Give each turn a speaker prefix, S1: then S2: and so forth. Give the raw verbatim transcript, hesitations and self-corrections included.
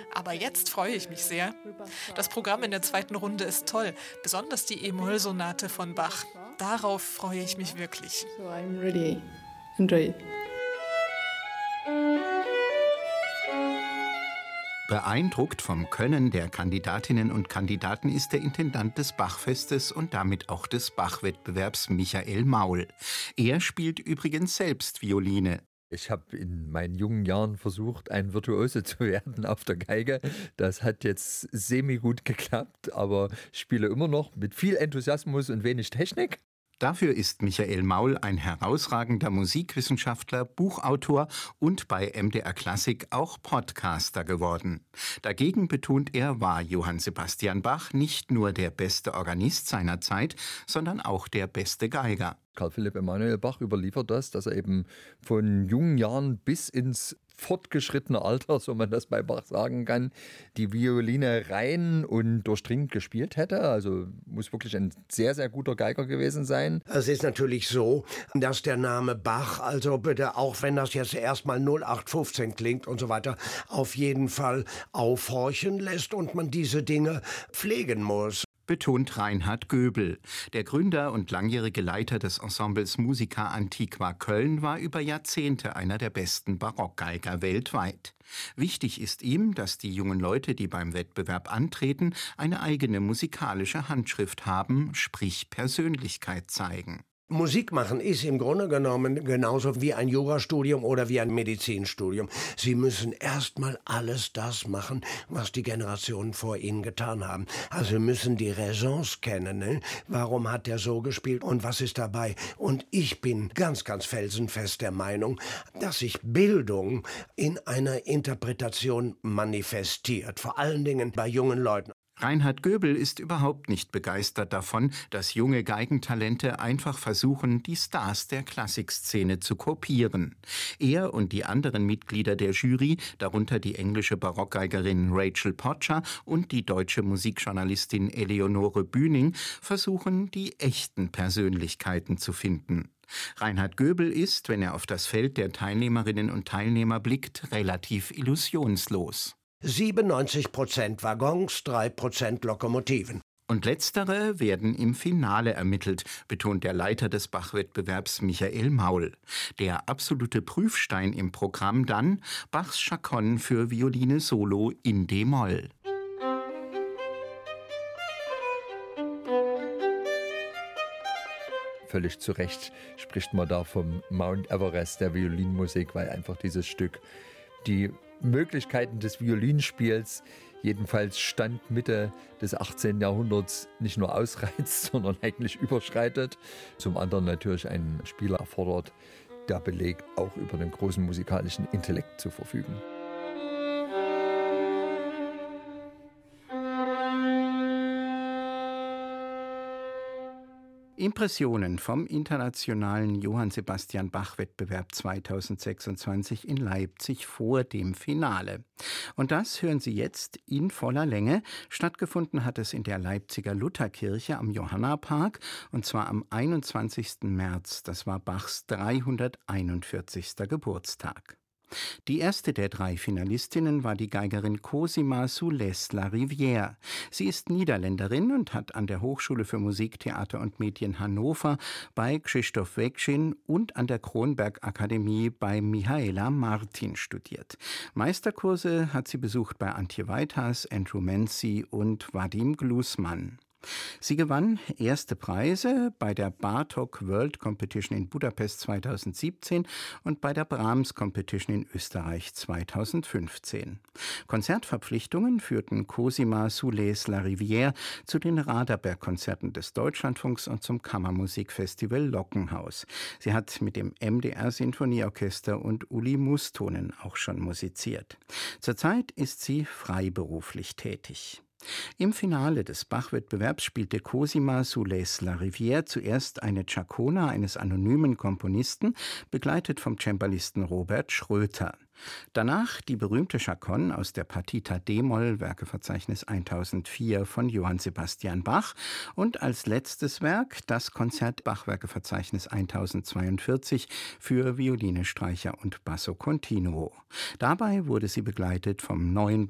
S1: Aber jetzt freue ich mich sehr. Das Programm in der zweiten Runde ist toll, besonders die E-Moll-Sonate von Bach. Darauf freue ich mich wirklich.
S2: So I'm really enjoy.
S3: Beeindruckt vom Können der Kandidatinnen und Kandidaten ist der Intendant des Bachfestes und damit auch des Bachwettbewerbs Michael Maul. Er spielt übrigens selbst Violine.
S4: Ich habe in meinen jungen Jahren versucht, ein Virtuose zu werden auf der Geige. Das hat jetzt semi-gut geklappt, aber ich spiele immer noch mit viel Enthusiasmus und wenig Technik.
S3: Dafür ist Michael Maul ein herausragender Musikwissenschaftler, Buchautor und bei M D R Klassik auch Podcaster geworden. Dagegen betont er, war Johann Sebastian Bach nicht nur der beste Organist seiner Zeit, sondern auch der beste Geiger.
S4: Karl Philipp Emanuel Bach überliefert das, dass er eben von jungen Jahren bis ins fortgeschrittene Alter, so man das bei Bach sagen kann, die Violine rein und durchdringend gespielt hätte. Also muss wirklich ein sehr, sehr guter Geiger gewesen sein.
S5: Es ist natürlich so, dass der Name Bach, also bitte, auch wenn das jetzt erstmal null acht fünfzehn klingt und so weiter, auf jeden Fall aufhorchen lässt und man diese Dinge pflegen muss.
S3: Betont Reinhard Göbel. Der Gründer und langjährige Leiter des Ensembles Musica Antiqua Köln war über Jahrzehnte einer der besten Barockgeiger weltweit. Wichtig ist ihm, dass die jungen Leute, die beim Wettbewerb antreten, eine eigene musikalische Handschrift haben, sprich Persönlichkeit zeigen.
S5: Musik machen ist im Grunde genommen genauso wie ein Jurastudium oder wie ein Medizinstudium. Sie müssen erstmal alles das machen, was die Generationen vor ihnen getan haben. Also müssen die Raisons kennen. Ne? Warum hat der so gespielt und was ist dabei? Und ich bin ganz, ganz felsenfest der Meinung, dass sich Bildung in einer Interpretation manifestiert. Vor allen Dingen bei jungen Leuten.
S3: Reinhard Göbel ist überhaupt nicht begeistert davon, dass junge Geigentalente einfach versuchen, die Stars der Klassikszene zu kopieren. Er und die anderen Mitglieder der Jury, darunter die englische Barockgeigerin Rachel Podger und die deutsche Musikjournalistin Eleonore Bühning, versuchen, die echten Persönlichkeiten zu finden. Reinhard Göbel ist, wenn er auf das Feld der Teilnehmerinnen und Teilnehmer blickt, relativ illusionslos.
S5: siebenundneunzig Prozent Waggons, drei Prozent Lokomotiven.
S3: Und letztere werden im Finale ermittelt, betont der Leiter des Bachwettbewerbs Michael Maul. Der absolute Prüfstein im Programm dann Bachs Chaconne für Violine Solo in D-Moll.
S4: Völlig zu Recht spricht man da vom Mount Everest der Violinmusik, weil einfach dieses Stück die Möglichkeiten des Violinspiels, jedenfalls Stand Mitte des achtzehnten Jahrhunderts, nicht nur ausreizt, sondern eigentlich überschreitet. Zum anderen natürlich einen Spieler erfordert, der belegt, auch über den großen musikalischen Intellekt zu verfügen.
S3: Impressionen vom internationalen Johann Sebastian Bach-Wettbewerb zweitausendsechsundzwanzig in Leipzig vor dem Finale. Und das hören Sie jetzt in voller Länge. Stattgefunden hat es in der Leipziger Lutherkirche am Johannapark, und zwar am einundzwanzigsten März. Das war Bachs dreihunderteinundvierzigsten Geburtstag. Die erste der drei Finalistinnen war die Geigerin Cosima Soulès-Larivière. Sie ist Niederländerin und hat an der Hochschule für Musik, Theater und Medien Hannover bei Krzysztof Wekschin und an der Kronberg-Akademie bei Mihaela Martin studiert. Meisterkurse hat sie besucht bei Antje Weithas, Andrew Mancy und Vadim Glusman. Sie gewann erste Preise bei der Bartók World Competition in Budapest zweitausendsiebzehn und bei der Brahms Competition in Österreich zweitausendfünfzehn. Konzertverpflichtungen führten Cosima Soulès-Larivière zu den Raderberg-Konzerten des Deutschlandfunks und zum Kammermusikfestival Lockenhaus. Sie hat mit dem M D R-Sinfonieorchester und Uli Mustonen auch schon musiziert. Zurzeit ist sie freiberuflich tätig. Im Finale des Bach-Wettbewerbs spielte Cosima Soulès-Larivière zuerst eine Chaconne eines anonymen Komponisten, begleitet vom Cembalisten Robert Schröter. Danach die berühmte Chaconne aus der Partita D-Moll, Werkeverzeichnis tausendvier von Johann Sebastian Bach, und als letztes Werk das Konzert Bach-Werkeverzeichnis tausendzweiundvierzig für Violine, Streicher und Basso Continuo. Dabei wurde sie begleitet vom neuen